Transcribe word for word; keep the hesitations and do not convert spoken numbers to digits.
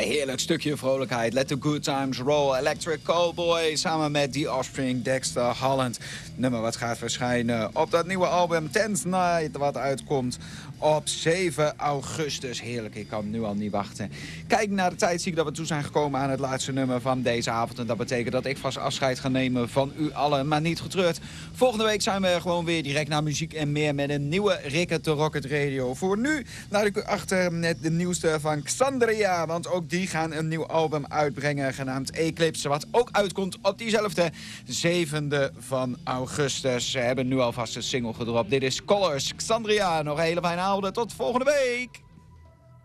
heerlijk stukje vrolijkheid. Let the good times roll. Electric Callboy samen met The Offspring, Dexter Holland. Nummer wat gaat verschijnen op dat nieuwe album Tenth Night, wat uitkomt op zeven augustus. Heerlijk, ik kan nu al niet wachten. Kijk naar de tijd, zie ik dat we toe zijn gekomen aan het laatste nummer van deze avond. En dat betekent dat ik vast afscheid ga nemen van u allen. Maar niet getreurd. Volgende week zijn we gewoon weer direct naar muziek en meer met een nieuwe Ricket de Rocket Radio. Voor nu laat ik u achter met de nieuwste van Xandria. Want ook die gaan een nieuw album uitbrengen genaamd Eclipse. Wat ook uitkomt op diezelfde zevende van augustus. Ze hebben nu alvast een single gedropt. Dit is Colors, Xandria. Nog een hele fijne avond. Tot volgende week.